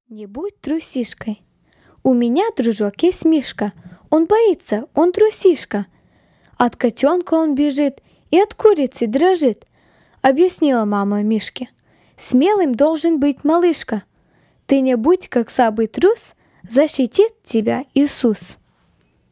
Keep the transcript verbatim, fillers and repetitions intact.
Не будь трусишкой. У меня, дружок, есть Мишка. Он боится, он трусишка. От котенка он бежит и от курицы дрожит, объяснила мама Мишке. Смелым должен быть малышка. Ты не будь как слабый трус, защитит тебя Иисус.